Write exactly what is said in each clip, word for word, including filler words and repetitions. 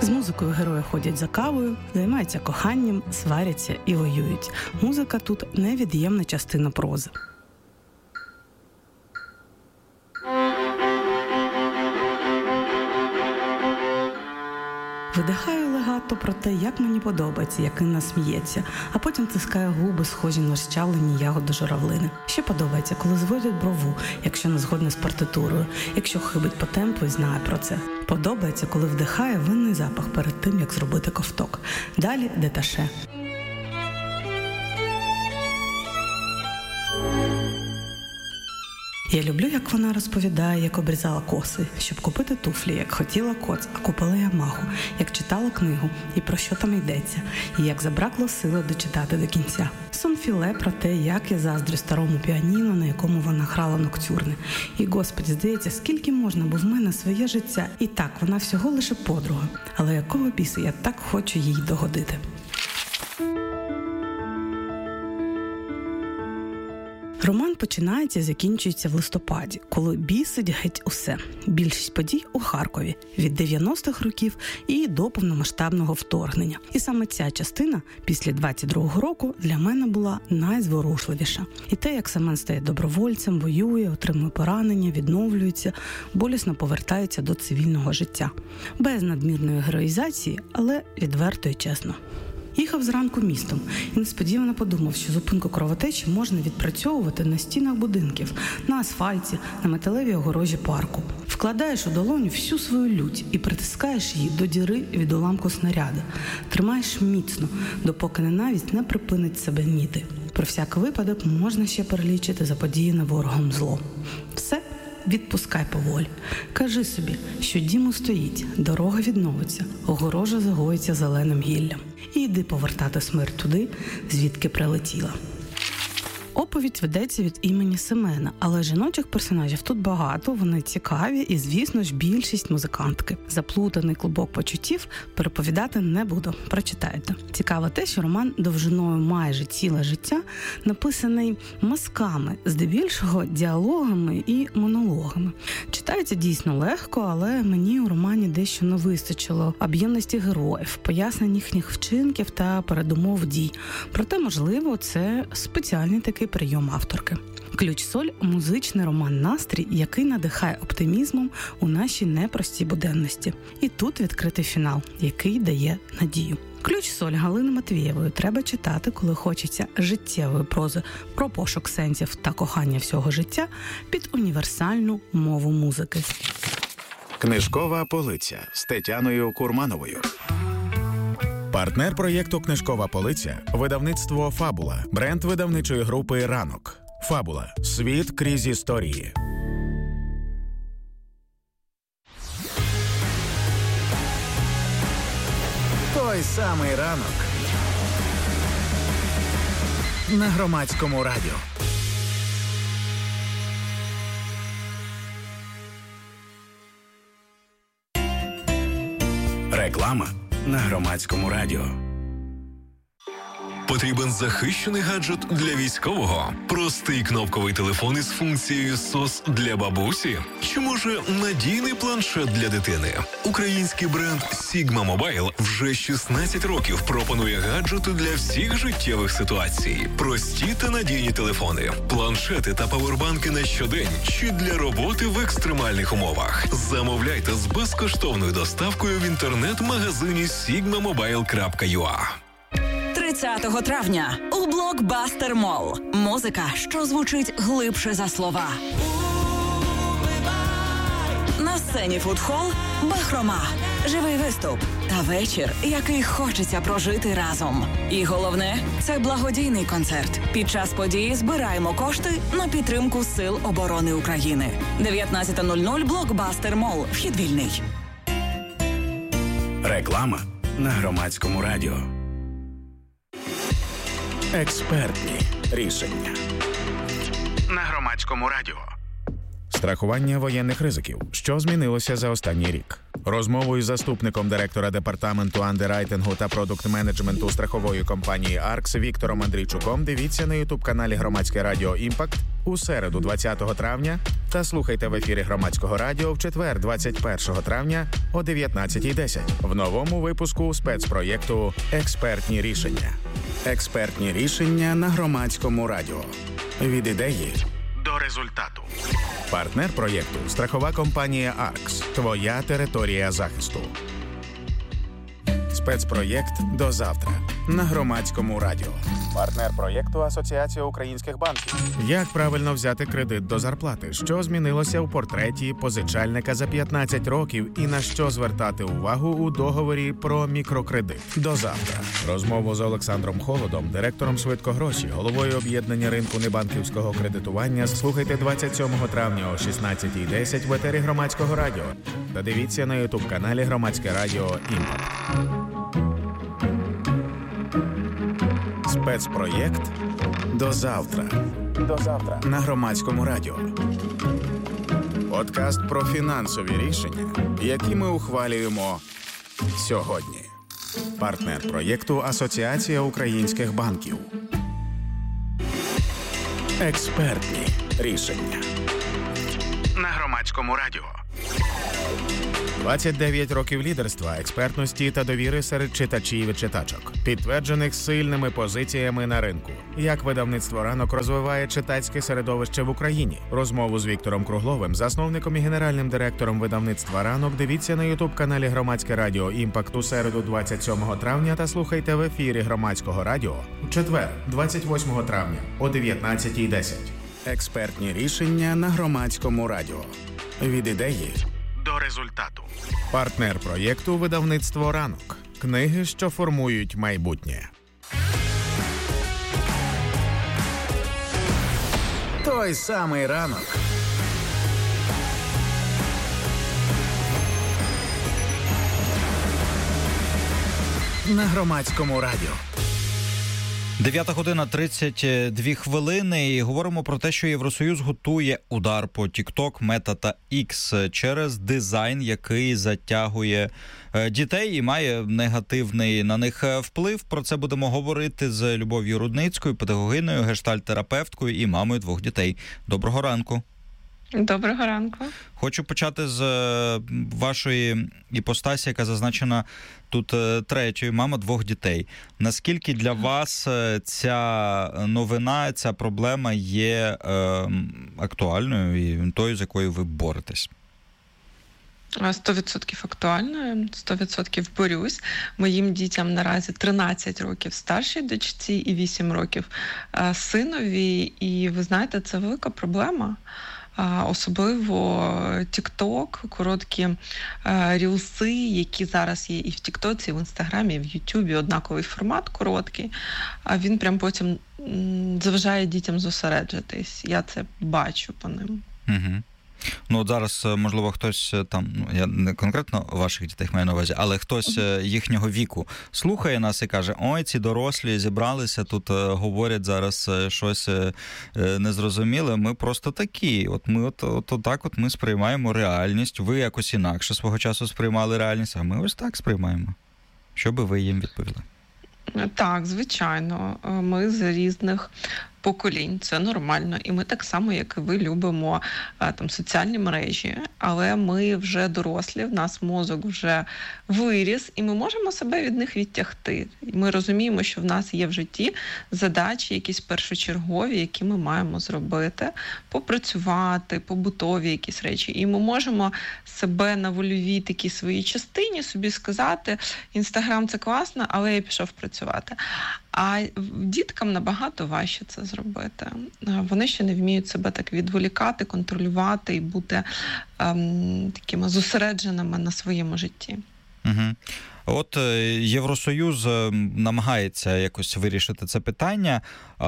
З музикою герої ходять за кавою, займаються коханням, сваряться і воюють. Музика тут невід'ємна частина прози. Видихаю легато про те, як мені подобається, як Інна сміється, а потім тискаю губи, схожі на розчавлені ягоди журавлини. Ще подобається, коли зводять брову, якщо не згодна з партитурою, якщо хибить по темпу і знає про це. Подобається, коли вдихає винний запах перед тим, як зробити ковток. Далі деташе. Я люблю, як вона розповідає, як обрізала коси, щоб купити туфлі, як хотіла коц, а купила Ямаху, як читала книгу, і про що там йдеться, і як забракло сили дочитати до кінця. Сон-філе про те, як я заздрю старому піаніно, на якому вона грала ноктюрни. І, Господи, здається, скільки можна, бо в мене своє життя. І так, вона всього лише подруга. Але якого біса я так хочу їй догодити. Роман починається і закінчується в листопаді, коли бісить геть усе. Більшість подій у Харкові від дев'яностих років і до повномасштабного вторгнення. І саме ця частина після двадцять другого року для мене була найзворушливіша. І те, як Семен стає добровольцем, воює, отримує поранення, відновлюється, болісно повертається до цивільного життя. Без надмірної героїзації, але відверто і чесно. Їхав зранку містом і несподівано подумав, що зупинку кровотечі можна відпрацьовувати на стінах будинків, на асфальті, на металевій огорожі парку. Вкладаєш у долоню всю свою лють і притискаєш її до діри від уламку снаряда. Тримаєш міцно, допоки ненависть не припинить себе ніти. Про всяк випадок можна ще перелічити заподіяне ворогом зло. Все. Відпускай поволі. Кажи собі, що дім устоїть, дорога відновиться, огорожа загоїться зеленим гіллям. І йди повертати смерть туди, звідки прилетіла. Оповідь ведеться від імені Семена, але жіночих персонажів тут багато, вони цікаві і, звісно ж, більшість музикантки. Заплутаний клубок почуттів переповідати не буду, прочитайте. Цікаво те, що роман довжиною майже ціле життя написаний мазками, здебільшого діалогами і монологами. Читається дійсно легко, але мені у романі дещо не вистачило об'ємності героїв, пояснень їхніх вчинків та передумов дій. Проте, можливо, це спеціальний такий прийом авторки. «Ключ-соль» – музичний роман-настрій, який надихає оптимізмом у нашій непростій буденності. І тут відкритий фінал, який дає надію. «Ключ-соль» Галини Матвієвої треба читати, коли хочеться життєвої прози про пошук сенсів та кохання всього життя під універсальну мову музики. Книжкова полиця з Тетяною Курмановою. Партнер проєкту «Книжкова полиця» – видавництво «Фабула», бренд видавничої групи «Ранок». «Фабула» – світ крізь історії. Той самий ранок на Громадському радіо. Реклама на Громадському радіо. Потрібен захищений гаджет для військового? Простий кнопковий телефон із функцією сос для бабусі? Чи може надійний планшет для дитини? Український бренд Sigma Mobile вже шістнадцять років пропонує гаджети для всіх життєвих ситуацій. Прості та надійні телефони, планшети та павербанки на щодень чи для роботи в екстремальних умовах. Замовляйте з безкоштовною доставкою в інтернет-магазині сігма мобайл крапка ю а. тридцятого травня у Блокбастер Молл. Музика, що звучить глибше за слова. На сцені фудхол «Бахрома». Живий виступ та вечір, який хочеться прожити разом. І головне – це благодійний концерт. Під час події збираємо кошти на підтримку Сил оборони України. дев'ятнадцята нуль нуль Блокбастер Молл. Вхід вільний. Реклама на Громадському радіо. Експертні рішення на Громадському радіо. Страхування воєнних ризиків. Що змінилося за останній рік? Розмову із заступником директора департаменту андеррайтингу та продукт-менеджменту страхової компанії «Аркс» Віктором Андрійчуком дивіться на ютуб-каналі Громадське радіо «Імпакт» у середу двадцятого травня та слухайте в ефірі Громадського радіо в четвер двадцять першого травня о дев'ятнадцятій десять в новому випуску спецпроєкту «Експертні рішення». Експертні рішення на Громадському радіо. Від ідеї до результату. Партнер проєкту – страхова компанія «Аркс». Твоя територія захисту. Спецпроєкт «До завтра» на Громадському радіо. Партнер проєкту – Асоціація українських банків. Як правильно взяти кредит до зарплати? Що змінилося у портреті позичальника за п'ятнадцять років і на що звертати увагу у договорі про мікрокредит? До завтра. Розмову з Олександром Холодом, директором «Швидкогроші», головою об'єднання ринку небанківського кредитування слухайте двадцять сьомого травня о шістнадцятій десять в етері Громадського радіо. Та дивіться на ютуб-каналі Громадське радіо «Імпакт». Спецпроєкт «До завтра». До завтра на Громадському радіо. Подкаст про фінансові рішення, які ми ухвалюємо сьогодні. Партнер проєкту – Асоціація українських банків. Експертні рішення на Громадському радіо. двадцять дев'ять років лідерства, експертності та довіри серед читачів і читачок, підтверджених сильними позиціями на ринку. Як видавництво «Ранок» розвиває читацьке середовище в Україні. Розмову з Віктором Кругловим, засновником і генеральним директором видавництва «Ранок», дивіться на ютуб-каналі Громадське радіо «Імпакт» у середу двадцять сьомого травня та слухайте в ефірі Громадського радіо у четвер двадцять восьмого травня о дев'ятнадцятій десять. Експертні рішення на Громадському радіо. Від ідеї до результату. Партнер проєкту – видавництво «Ранок». Книги, що формують майбутнє. Той самий ранок. На Громадському радіо. дев'ята година тридцять дві хвилини і говоримо про те, що Євросоюз готує удар по TikTok, Мета та X через дизайн, який затягує дітей і має негативний на них вплив. Про це будемо говорити з Любов'ю Рудницькою, педагогиною, гештальт-терапевткою і мамою двох дітей. Доброго ранку. Доброго ранку. Хочу почати з вашої іпостасі, яка зазначена тут третьою, мама двох дітей. Наскільки для вас ця новина, ця проблема є е, актуальною і тою, з якою ви боретесь? Сто відсотків актуальною, сто відсотків борюсь. Моїм дітям наразі тринадцять років старшій дочці і вісім років синові. І ви знаєте, це велика проблема. Особливо TikTok, короткі рілси, які зараз є і в Тіктоці, і в Інстаграмі, і в Ютубі, однаковий формат короткий, а він прям потім заважає дітям зосереджитись. Я це бачу по ним. Угу. Ну, от зараз, можливо, хтось там, ну, я не конкретно ваших дітей маю на увазі, але хтось їхнього віку слухає нас і каже, ой, ці дорослі зібралися, тут говорять зараз щось незрозуміле, ми просто такі. От ми от, от, от так от ми сприймаємо реальність, ви якось інакше свого часу сприймали реальність, а ми ось так сприймаємо. Що би ви їм відповіли? Так, звичайно. Ми з різних поколінь, це нормально. І ми так само, як і ви, любимо там соціальні мережі, але ми вже дорослі, в нас мозок вже виріс, і ми можемо себе від них відтягти. Ми розуміємо, що в нас є в житті задачі якісь першочергові, які ми маємо зробити, попрацювати, побутові якісь речі. І ми можемо себе на вольовій такій своїй частині собі сказати, Інстаграм – це класно, але я пішов працювати. А діткам набагато важче це зробити. Вони ще не вміють себе так відволікати, контролювати і бути ем, такими зосередженими на своєму житті. Угу. От Євросоюз намагається якось вирішити це питання.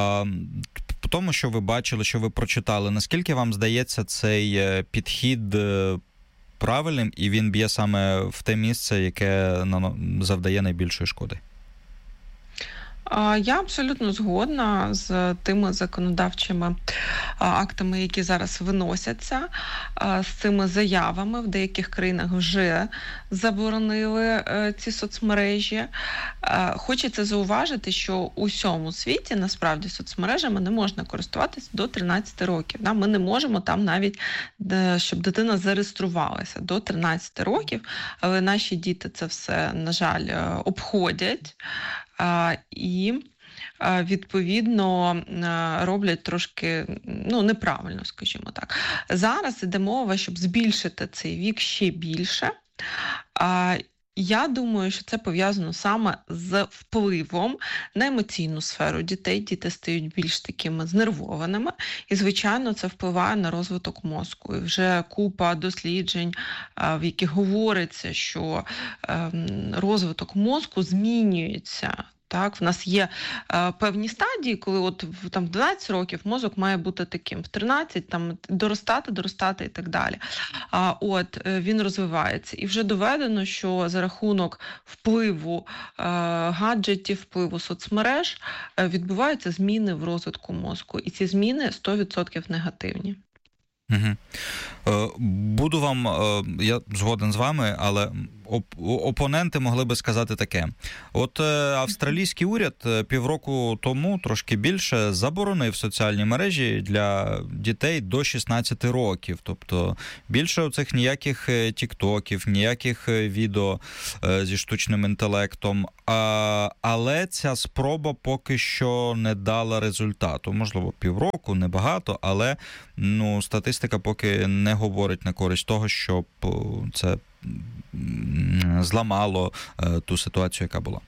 По тому, що ви бачили, що ви прочитали, наскільки вам здається цей підхід правильним, і він б'є саме в те місце, яке завдає найбільшої шкоди? Я абсолютно згодна з тими законодавчими актами, які зараз виносяться, з цими заявами. В деяких країнах вже заборонили ці соцмережі. Хочеться зауважити, що у всьому світі насправді соцмережами не можна користуватися до тринадцяти років. Ми не можемо там навіть, щоб дитина зареєструвалася до тринадцяти років, але наші діти це все, на жаль, обходять. І, відповідно, роблять трошки, ну, неправильно, скажімо так. Зараз іде мова, щоб збільшити цей вік ще більше. Я думаю, що це пов'язано саме з впливом на емоційну сферу дітей. Діти стають більш такими знервованими, і, звичайно, це впливає на розвиток мозку. І вже купа досліджень, в яких говориться, що розвиток мозку змінюється. Так, в нас є е, певні стадії, коли от в там дванадцять років мозок має бути таким, в тринадцять там доростати, доростати і так далі. А от е, він розвивається, і вже доведено, що за рахунок впливу е, гаджетів, впливу соцмереж е, відбуваються зміни в розвитку мозку, і ці зміни сто відсотків негативні. Угу. Буду вам, я згоден з вами, але опоненти могли би сказати таке. От австралійський уряд півроку тому, трошки більше, заборонив соціальні мережі для дітей до шістнадцяти років. Тобто більше оцих ніяких тіктоків, ніяких відео зі штучним інтелектом. Але ця спроба поки що не дала результату. Можливо, півроку, небагато, але ну, статистика поки не говорить на користь того, щоб це зламало ту ситуацію, яка була.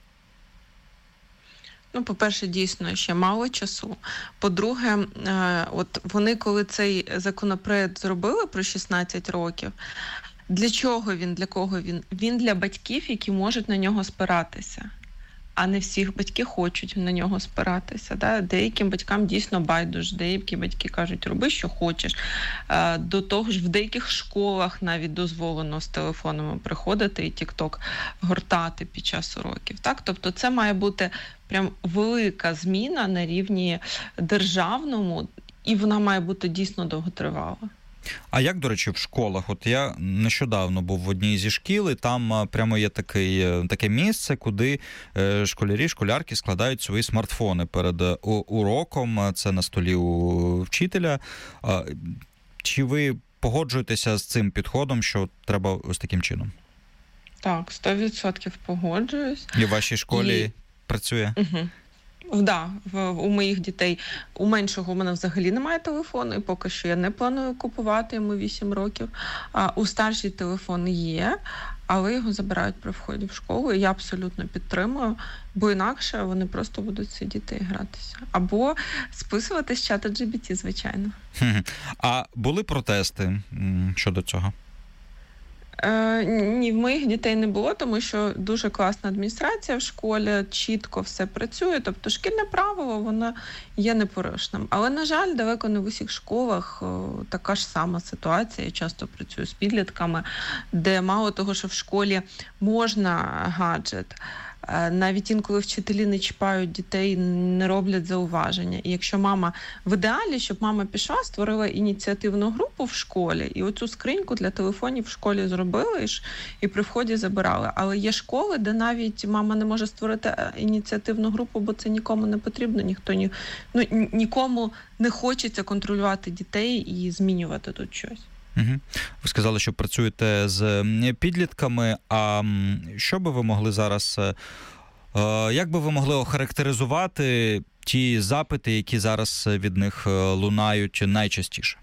Ну, по-перше, дійсно, ще мало часу. По-друге, от вони, коли цей законопроект зробили про шістнадцять років, для чого він, для кого він? Він для батьків, які можуть на нього спиратися. А не всі батьки хочуть на нього спиратися. Да? Деяким батькам дійсно байдуже, деякі батьки кажуть, роби, що хочеш. До того ж, в деяких школах навіть дозволено з телефонами приходити і тік-ток гортати під час уроків. Так? Тобто це має бути прям велика зміна на рівні державному, і вона має бути дійсно довготривала. А як, до речі, в школах? От я нещодавно був в одній зі шкіл, і там прямо є такий, таке місце, куди школярі, школярки складають свої смартфони перед уроком. Це на столі у вчителя. Чи ви погоджуєтеся з цим підходом, що треба ось таким чином? Так, сто відсотків погоджуюсь. І в вашій школі і... працює? Угу. Да, в, у моїх дітей, у меншого у мене взагалі немає телефону, і поки що я не планую купувати, йому вісім років. А у старшій телефон є, але його забирають при вході в школу, і я абсолютно підтримую, бо інакше вони просто будуть сидіти і гратися. Або списувати з чата джі пі ті, звичайно. А були протести щодо цього? Е, ні, в моїх дітей не було, тому що дуже класна адміністрація в школі, чітко все працює, тобто шкільне правило, воно є непорушним. Але, на жаль, далеко не в усіх школах о, така ж сама ситуація. Я часто працюю з підлітками, де мало того, що в школі можна гаджет, навіть інколи вчителі не чіпають дітей, не роблять зауваження. І якщо мама, в ідеалі, щоб мама пішла, створила ініціативну групу в школі, і оцю скриньку для телефонів в школі зробили і при вході забирали. Але є школи, де навіть мама не може створити ініціативну групу, бо це нікому не потрібно, ніхто ні, ну, нікому не хочеться контролювати дітей і змінювати тут щось. Угу. Ви сказали, що працюєте з підлітками, а що би ви могли зараз, як би ви могли охарактеризувати ті запити, які зараз від них лунають найчастіше?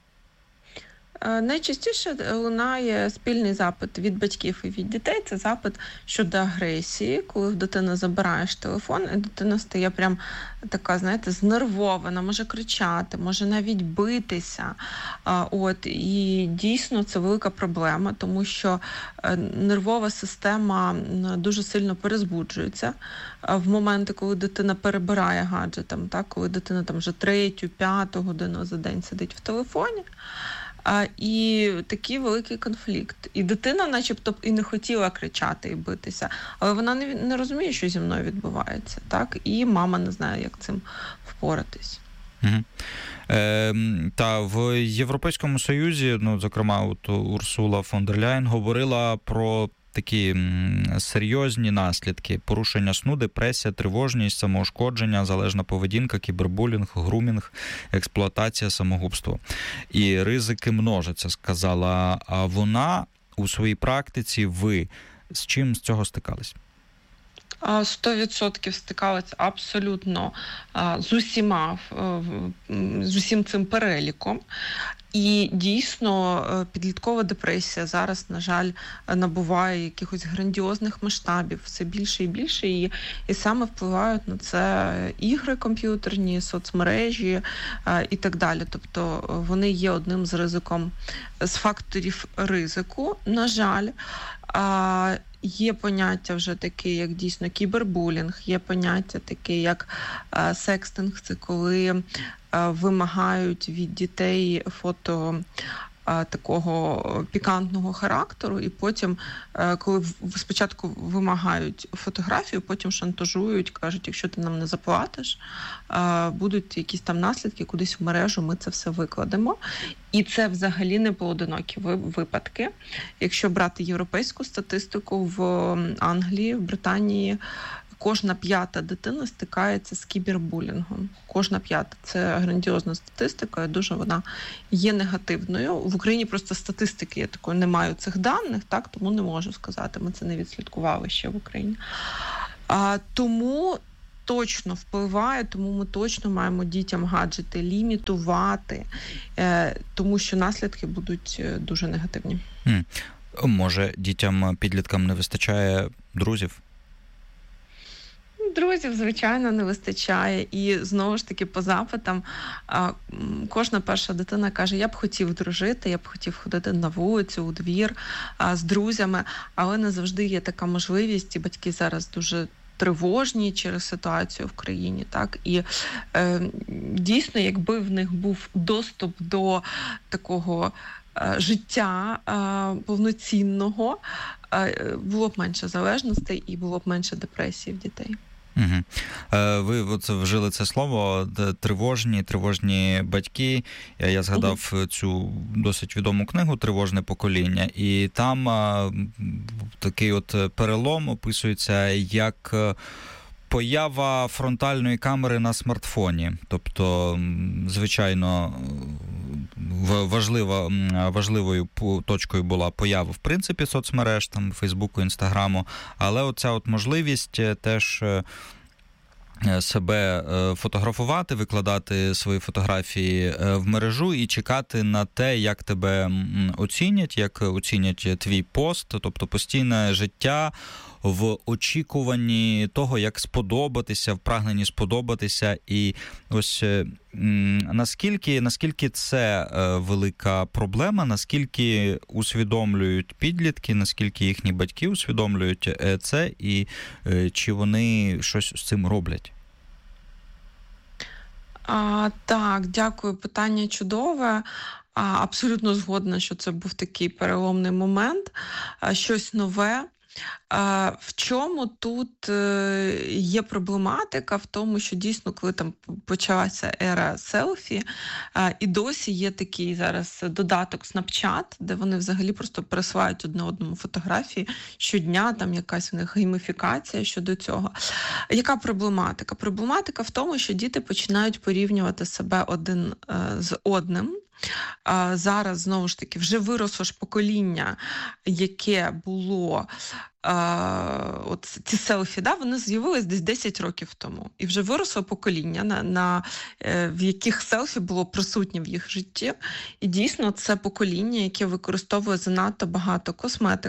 Найчастіше лунає спільний запит від батьків і від дітей. Це запит щодо агресії, коли в дитини забираєш телефон, і дитина стає прям така, знаєте, знервована, може кричати, може навіть битися. От, і дійсно це велика проблема, тому що нервова система дуже сильно перезбуджується в моменти, коли дитина перебирає гаджетом, так, коли дитина там вже третю, п'яту годину за день сидить в телефоні. А, і такий великий конфлікт. І дитина начебто і не хотіла кричати і битися, але вона не, не розуміє, що зі мною відбувається, так? І мама не знає, як цим впоратись. Угу. Е, та в Європейському Союзі, ну, зокрема, от Урсула фон дер Ляєн говорила про такі серйозні наслідки: порушення сну, депресія, тривожність, самоушкодження, залежна поведінка, кібербулінг, грумінг, експлуатація, самогубство. І ризики множаться, сказала вона. У своїй практиці ви з чим з цього стикались? Сто відсотків стикалися абсолютно з усіма, з усім цим переліком. І дійсно підліткова депресія зараз, на жаль, набуває якихось грандіозних масштабів, все більше і більше, і, і саме впливають на це ігри комп'ютерні, соцмережі і так далі. Тобто вони є одним з ризиком, з факторів ризику, на жаль. А є поняття вже таке, як дійсно кібербулінг, є поняття таке, як а, секстинг, це коли а, вимагають від дітей фото а, такого пікантного характеру, і потім, а, коли спочатку вимагають фотографію, потім шантажують, кажуть, якщо ти нам не заплатиш, а, будуть якісь там наслідки, кудись в мережу ми це все викладемо. І це взагалі не поодинокі випадки. Якщо брати європейську статистику, в Англії, в Британії кожна п'ята дитина стикається з кібербулінгом. Кожна п'ята. Це грандіозна статистика, і дуже вона є негативною. В Україні просто статистики, я такої не маю цих даних, так, тому не можу сказати. Ми це не відслідкували ще в Україні. А, тому точно впливає, тому ми точно маємо дітям гаджети лімітувати, е, тому що наслідки будуть дуже негативні. Mm. Може, дітям, підліткам не вистачає друзів? Друзів, звичайно, не вистачає. І знову ж таки по запитам кожна перша дитина каже, я б хотів дружити, я б хотів ходити на вулицю, у двір з друзями, але не завжди є така можливість, і батьки зараз дуже тривожні через ситуацію в країні, так, і е, дійсно, якби в них був доступ до такого е, життя е, повноцінного, е, було б менше залежностей і було б менше депресії в дітей. Угу. Ви от вжили це слово тривожні, тривожні батьки. Я згадав угу. цю досить відому книгу «Тривожне покоління», і там а, такий от перелом описується як поява фронтальної камери на смартфоні. Тобто, звичайно, важлива, важливою точкою була поява, в принципі, соцмереж, там, Фейсбуку, Інстаграму, але оця от можливість теж себе фотографувати, викладати свої фотографії в мережу і чекати на те, як тебе оцінять, як оцінять твій пост, тобто постійне життя в очікуванні того, як сподобатися, в прагненні сподобатися. І ось наскільки, наскільки це велика проблема, наскільки усвідомлюють підлітки, наскільки їхні батьки усвідомлюють це, і чи вони щось з цим роблять? А, так, дякую. Питання чудове. А, абсолютно згодна, що це був такий переломний момент, а, щось нове. В чому тут є проблематика? В тому, що дійсно, коли там почалася ера селфі, і досі є такий зараз додаток Snapchat, де вони взагалі просто пересилають одне одному фотографії щодня, там якась у них гейміфікація щодо цього. Яка проблематика? Проблематика в тому, що діти починають порівнювати себе один з одним. А зараз, знову ж таки, вже виросло ж покоління, яке було, а, от ці селфі, да, вони з'явились десь десять років тому. І вже виросло покоління, на, на, в яких селфі було присутнє в їх житті. І дійсно це покоління, яке використовує занадто багато косметики,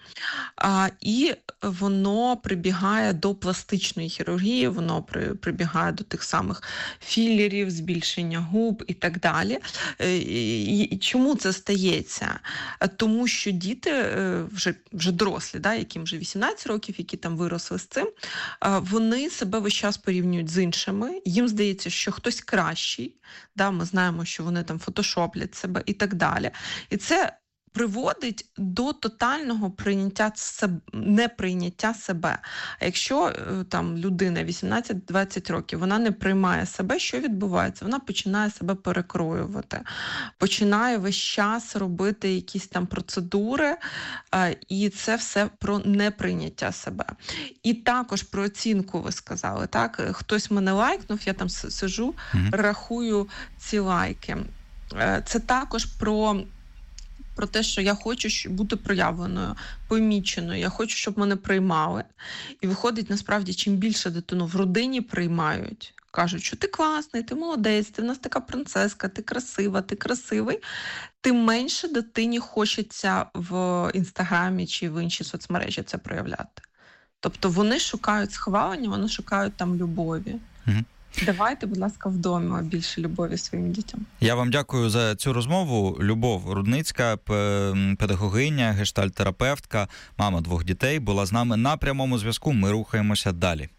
А, і воно прибігає до пластичної хірургії, воно при, прибігає до тих самих філерів, збільшення губ і так далі. І, і чому це стається? Тому що діти, вже, вже дорослі, да, яким вже вісімнадцять років, які там виросли з цим, вони себе весь час порівнюють з іншими. Їм здається, що хтось кращий, да, ми знаємо, що вони там фотошоплять себе і так далі. І це приводить до тотального прийняття себе, неприйняття себе. А якщо там людина вісімнадцять-двадцять років, вона не приймає себе, що відбувається? Вона починає себе перекроювати, починає весь час робити якісь там процедури, і це все про неприйняття себе. І також про оцінку ви сказали, так? Хтось мене лайкнув, я там сижу, mm-hmm. рахую ці лайки. Це також про про те, що я хочу бути проявленою, поміченою, я хочу, щоб мене приймали. І виходить, насправді, чим більше дитину в родині приймають, кажуть, що ти класний, ти молодець, ти в нас така принцеска, ти красива, ти красивий, тим менше дитині хочеться в Інстаграмі чи в іншій соцмережі це проявляти. Тобто вони шукають схвалення, вони шукають там любові. Угу. Давайте, будь ласка, вдома більше любові своїм дітям. Я вам дякую за цю розмову. Любов Рудницька, педагогиня, гештальт-терапевтка, мама двох дітей, була з нами на прямому зв'язку. Ми рухаємося далі.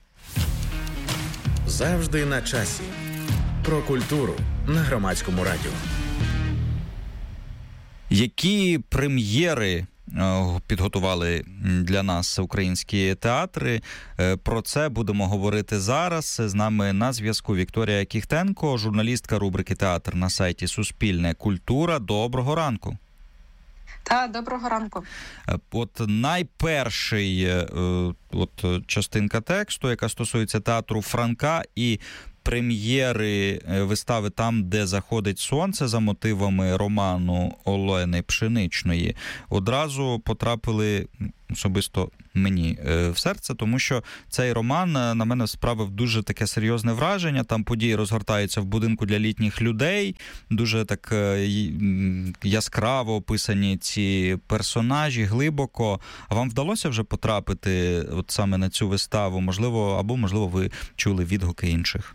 Завжди на часі. Про культуру на Громадському радіо. Які прем'єри підготували для нас українські театри? Про це будемо говорити зараз. З нами на зв'язку Вікторія Кіхтенко, журналістка рубрики «Театр» на сайті Суспільне культура. Доброго ранку. Та, доброго ранку. От найперший от частинка тексту, яка стосується театру Франка і прем'єри вистави «Там, де заходить сонце» за мотивами роману Олени Пшеничної, одразу потрапили особисто мені в серце, тому що цей роман на мене справив дуже таке серйозне враження. Там події розгортаються в будинку для літніх людей, дуже так яскраво описані ці персонажі, глибоко. А вам вдалося вже потрапити от саме на цю виставу? Можливо, або, можливо, ви чули відгуки інших?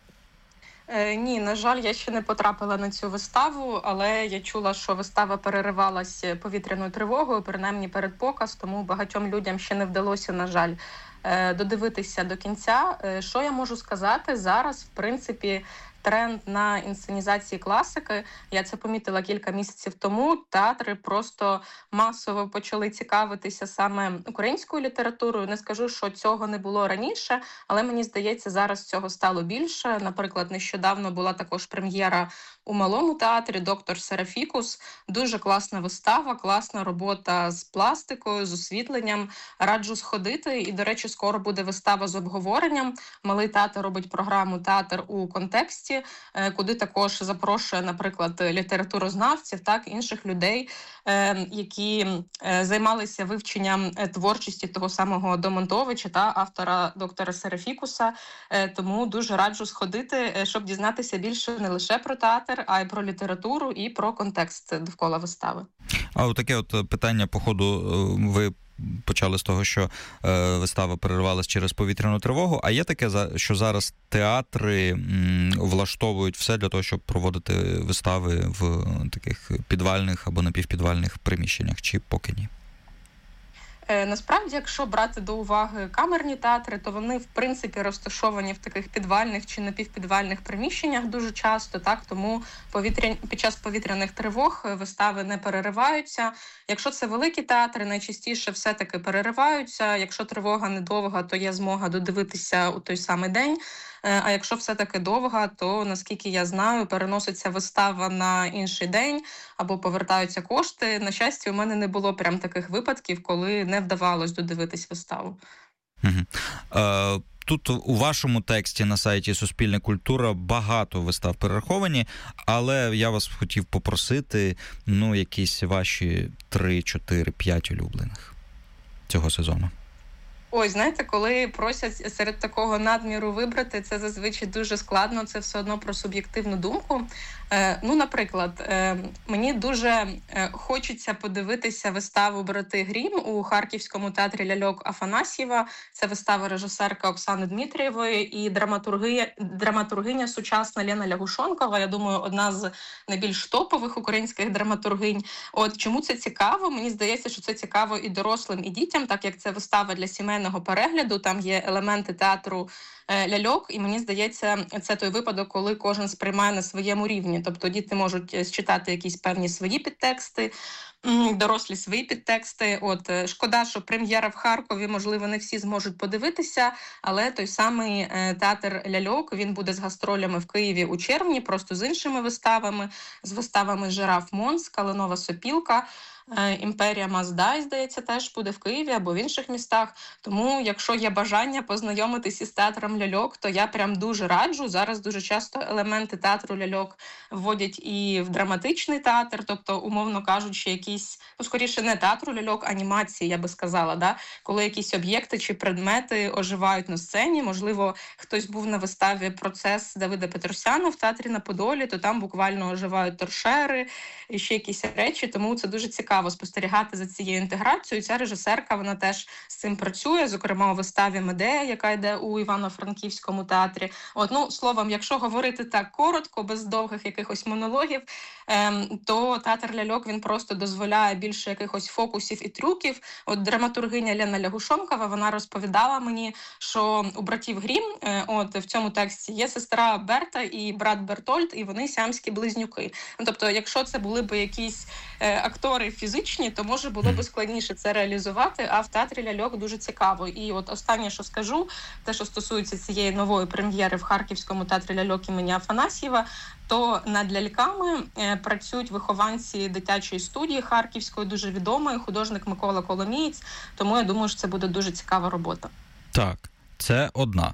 Ні, на жаль, я ще не потрапила на цю виставу, але я чула, що вистава переривалась повітряною тривогою, принаймні перед показ, тому багатьом людям ще не вдалося, на жаль, додивитися до кінця. Що я можу сказати? Зараз, в принципі, тренд на інсценізації класики. Я це помітила кілька місяців тому. Театри просто масово почали цікавитися саме українською літературою. Не скажу, що цього не було раніше, але мені здається, зараз цього стало більше. Наприклад, нещодавно була також прем'єра у Малому театрі «Доктор Серафікус». Дуже класна вистава, класна робота з пластикою, з освітленням. Раджу сходити. І, до речі, скоро буде вистава з обговоренням. Малий театр робить програму «Театр у контексті», куди також запрошує, наприклад, літературознавців, так, інших людей, які займалися вивченням творчості того самого Домонтовича, та автора «Доктора Серафікуса». Тому дуже раджу сходити, щоб дізнатися більше не лише про театр, а й про літературу і про контекст довкола вистави. А от таке от питання, по ходу, ви почали з того, що е, вистава перервалась через повітряну тривогу, а є таке, що зараз театри м, влаштовують все для того, щоб проводити вистави в таких підвальних або напівпідвальних приміщеннях, чи поки ні? Насправді, якщо брати до уваги камерні театри, то вони, в принципі, розташовані в таких підвальних чи напівпідвальних приміщеннях дуже часто, так, тому повітря... під час повітряних тривог вистави не перериваються. Якщо це великі театри, найчастіше все-таки перериваються. Якщо тривога недовга, то є змога додивитися у той самий день. А якщо все-таки довга, то, наскільки я знаю, переноситься вистава на інший день або повертаються кошти. На щастя, у мене не було прям таких випадків, коли не вдавалось додивитись виставу. Угу. Е, тут у вашому тексті на сайті Суспільне культура багато вистав перераховані, але я вас хотів попросити, ну, якісь ваші три, чотири, п'ять улюблених цього сезону. Ой, знаєте, коли просять серед такого надміру вибрати, це зазвичай дуже складно, це все одно про суб'єктивну думку. Е, ну, наприклад, е, мені дуже е, хочеться подивитися виставу «Брати Грім» у Харківському театрі ляльок Афанасьєва. Це вистава режисерка Оксани Дмитрієвої і драматургиня, драматургиня сучасна Лена Лягушонкова. Я думаю, одна з найбільш топових українських драматургинь. От чому це цікаво? Мені здається, що це цікаво і дорослим, і дітям, так як це вистава для сімейного перегляду, там є елементи театру ляльок, і мені здається, це той випадок, коли кожен сприймає на своєму рівні. Тобто діти можуть читати якісь певні свої підтексти, дорослі свої підтексти. От шкода, що прем'єра в Харкові, можливо, не всі зможуть подивитися, але той самий театр ляльок, він буде з гастролями в Києві у червні, просто з іншими виставами, з виставами «Жираф Монс», «Калинова сопілка», «Імперія Маздай», здається, теж буде в Києві або в інших містах. Тому, якщо є бажання познайомитись із театром ляльок, то я прям дуже раджу. Зараз дуже часто елементи театру ляльок вводять і в драматичний театр, тобто, умовно кажучи, якісь, ну, скоріше, не театру ляльок, анімації, я би сказала, да? Коли якісь об'єкти чи предмети оживають на сцені. Можливо, хтось був на виставі «Процес» Давида Петросяна в театрі на Подолі, то там буквально оживають торшери і ще якісь речі, тому це дуже цікаво спостерігати за цією інтеграцією. Ця режисерка, вона теж з цим працює, зокрема у виставі «Медея», яка йде у Івано-Франківському театрі. От, ну, словом, якщо говорити так коротко, без довгих якихось монологів, ем, то театр ляльок, він просто дозволяє більше якихось фокусів і трюків. От драматургиня Лена Лягушонкова, вона розповідала мені, що у братів Грім, е, от в цьому тексті, є сестра Берта і брат Бертольд, і вони сіамські близнюки. Ну, тобто, якщо це були б якісь е, актори фізичні, то, може, було б складніше це реалізувати, а в театрі ляльок дуже цікаво. І от останнє, що скажу, те, що стосується цієї нової прем'єри в Харківському театрі ляльок імені Афанасьєва, то над ляльками е, працюють вихованці дитячої студії Харківської, дуже відомої, художник Микола Коломієць, тому я думаю, що це буде дуже цікава робота. Так, це одна.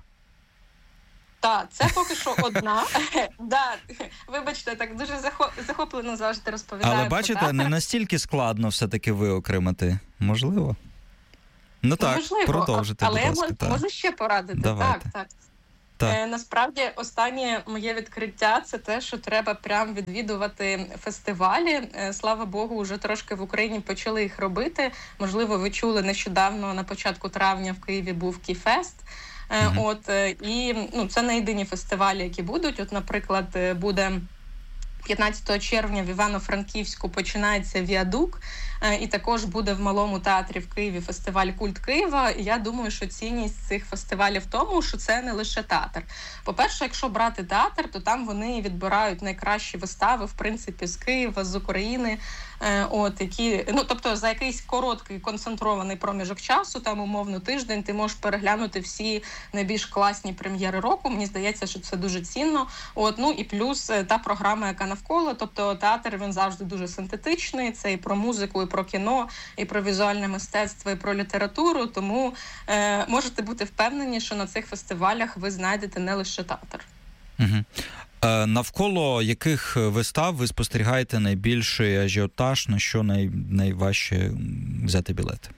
Так, це поки що одна. Да, вибачте, так дуже захоплено завжди розповідаю. Але бачите, про не настільки складно все-таки виокремити. Можливо? Ну так, Можливо, продовжити, але будь ласка. Але можу ще порадити. Давайте. Так, так. Так. Е, насправді, останнє моє відкриття – це те, що треба прям відвідувати фестивалі. Е, слава Богу, вже трошки в Україні почали їх робити. Можливо, ви чули, нещодавно, на початку травня в Києві був Кіфест. Е, mm-hmm. От, е, і ну, це не єдині фестивалі, які будуть. От, наприклад, буде п'ятнадцятого червня в Івано-Франківську починається «Віадук», і також буде в Малому театрі в Києві фестиваль «Культ Києва». І я думаю, що цінність цих фестивалів в тому, що це не лише театр. По-перше, якщо брати театр, то там вони відбирають найкращі вистави, в принципі, з Києва, з України, от, які, ну, тобто за якийсь короткий концентрований проміжок часу, там умовно тиждень, ти можеш переглянути всі найбільш класні прем'єри року. Мені здається, що це дуже цінно. От, ну і плюс та програма, яка навколо, тобто театр, він завжди дуже синтетичний, це і про музику, і про кіно, і про візуальне мистецтво, і про літературу, тому е, можете бути впевнені, що на цих фестивалях ви знайдете не лише театр. Угу. Е, навколо яких вистав ви спостерігаєте найбільший ажіотаж, на що най, найважче взяти білети?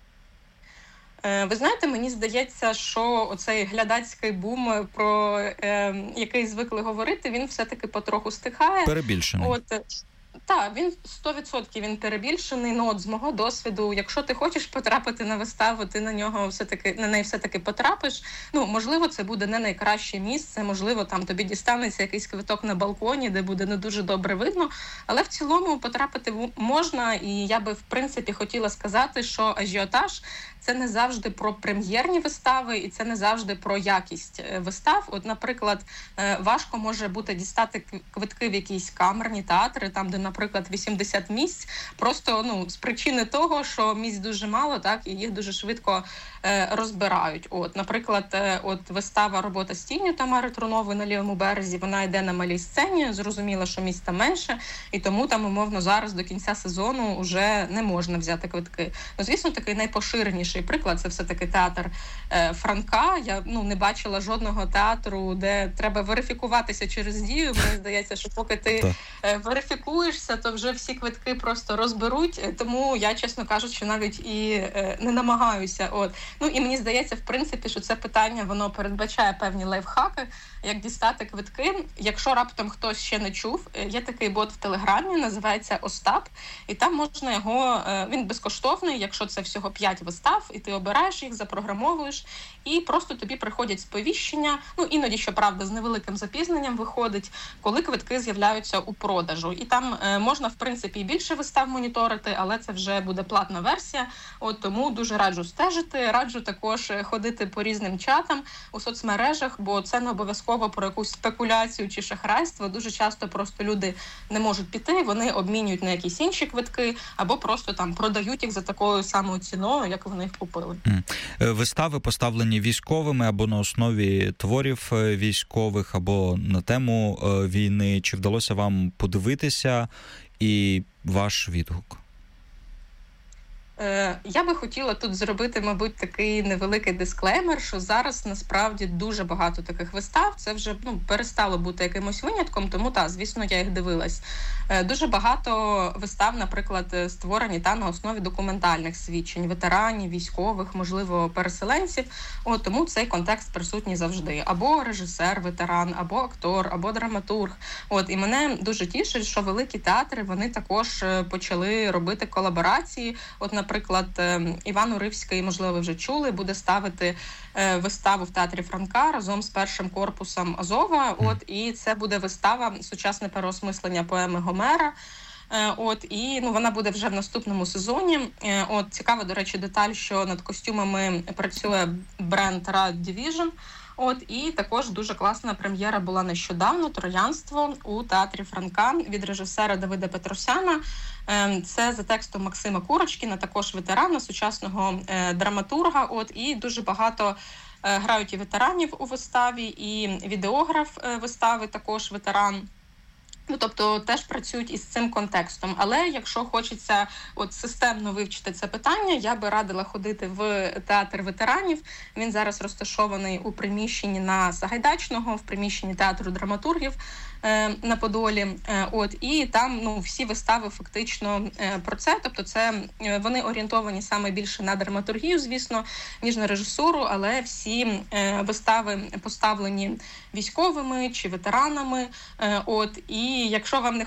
Ви знаєте, мені здається, що оцей глядацький бум, про е, який звикли говорити, він все-таки потроху стихає. Перебільшений. От, так, він сто відсотків він перебільшений. Ну, от з мого досвіду, якщо ти хочеш потрапити на виставу, ти на нього все-таки, на неї все-таки потрапиш. Ну, можливо, це буде не найкраще місце, можливо, там тобі дістанеться якийсь квиток на балконі, де буде не дуже добре видно, але в цілому потрапити можна, і я би, в принципі, хотіла сказати, що ажіотаж – це не завжди про прем'єрні вистави, і це не завжди про якість вистав. От, наприклад, важко може бути дістати квитки в якісь камерні театри, там, де, наприклад, вісімдесят місць, просто, ну, з причини того, що місць дуже мало, так, і їх дуже швидко е, розбирають. От, наприклад, е, от вистава «Робота з тінню» Тамари Трунової на лівому березі, вона йде на малій сцені, зрозуміло, що місць там менше, і тому там, умовно, зараз до кінця сезону вже не можна взяти квитки. Ну, звісно, такий найпоширеніший найяскравіший приклад – це все-таки театр Франка. Я ну, не бачила жодного театру, де треба верифікуватися через дію. Мені здається, що поки ти так. верифікуєшся, то вже всі квитки просто розберуть. Тому я, чесно кажучи, навіть і не намагаюся. От. Ну і мені здається, в принципі, що це питання, воно передбачає певні лайфхаки, як дістати квитки. Якщо раптом хтось ще не чув, є такий бот в Телеграмі, називається Остап, і там можна його, він безкоштовний, якщо це всього п'ять вистав, і ти обираєш їх, запрограмовуєш, і просто тобі приходять сповіщення, ну іноді, щоправда, з невеликим запізненням виходить, коли квитки з'являються у продажу. І там можна, в принципі, і більше вистав моніторити, але це вже буде платна версія, от тому дуже раджу стежити, раджу також ходити по різним чатам у соцмережах, бо це не обов'язково про якусь спекуляцію чи шахрайство. Дуже часто просто люди не можуть піти, вони обмінюють на якісь інші квитки або просто там продають їх за такою самою ціною, як вони їх купили. Вистави поставлені військовими або на основі творів військових, або на тему війни. Чи вдалося вам подивитися і ваш відгук? Я би хотіла тут зробити, мабуть, такий невеликий дисклеймер, що зараз насправді дуже багато таких вистав. Це вже ну, перестало бути якимось винятком, тому так, звісно, я їх дивилась. Дуже багато вистав, наприклад, створені та на основі документальних свідчень ветеранів, військових, можливо, переселенців. От, тому цей контекст присутній завжди. Або режисер, ветеран, або актор, або драматург. От, і мене дуже тішить, що великі театри, вони також почали робити колаборації. От, наприклад, Іван Уривський, можливо, ви вже чули, буде ставити виставу в театрі Франка разом з першим корпусом Азова. От, і це буде вистава «Сучасне переосмислення поеми Гомера». От, і ну, вона буде вже в наступному сезоні. От, цікава, до речі, деталь, що над костюмами працює бренд Riot Division. От, і також дуже класна прем'єра була нещодавно «Троянство» у театрі Франка від режисера Давида Петросяна. Це за текстом Максима Курочкіна, також ветерана, сучасного драматурга. От, і дуже багато грають і ветеранів у виставі, і відеограф вистави також ветеран. Ну, тобто теж працюють із цим контекстом. Але якщо хочеться от системно вивчити це питання, я би радила ходити в театр ветеранів. Він зараз розташований у приміщенні на Сагайдачного, в приміщенні театру драматургів е, на Подолі. Е, от, і там ну, всі вистави фактично е, про це. Тобто це е, вони орієнтовані саме більше на драматургію, звісно, ніж на режисуру, але всі е, вистави поставлені військовими чи ветеранами. Е, от, і якщо вам не